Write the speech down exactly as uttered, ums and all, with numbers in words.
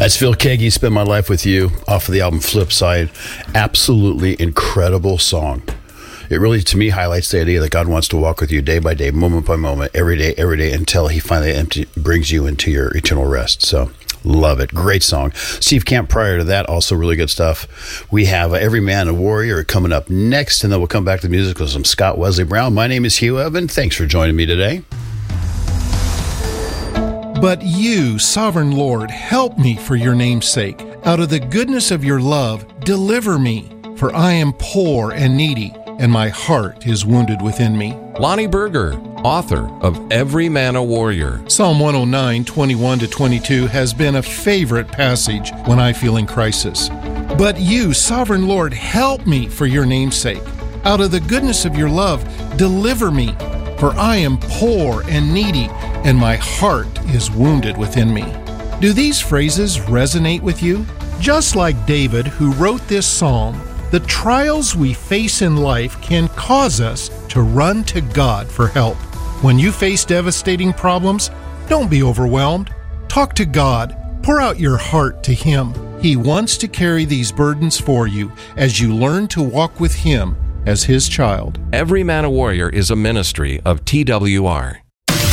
That's Phil Keaggy, Spend My Life With You, off of the album Flipside. Absolutely incredible song. It really, to me, highlights the idea that God wants to walk with you day by day, moment by moment, every day, every day, until he finally empty, brings you into your eternal rest. So, love it. Great song. Steve Camp, prior to that, also really good stuff. We have uh, Every Man a Warrior coming up next, and then we'll come back to the music with some Scott Wesley Brown. My name is Hugh Evan. Thanks for joining me today. But you, sovereign Lord, help me for your name's sake. Out of the goodness of your love, deliver me. For I am poor and needy, and my heart is wounded within me. Lonnie Berger, author of Every Man a Warrior. Psalm one oh nine, twenty-one to twenty-two has been a favorite passage when I feel in crisis. But you, sovereign Lord, help me for your name's sake. Out of the goodness of your love, deliver me. For I am poor and needy, and my heart is wounded within me. Do these phrases resonate with you? Just like David, who wrote this psalm, the trials we face in life can cause us to run to God for help. When you face devastating problems, don't be overwhelmed. Talk to God. Pour out your heart to Him. He wants to carry these burdens for you as you learn to walk with Him as His child. Every Man a Warrior is a ministry of T W R.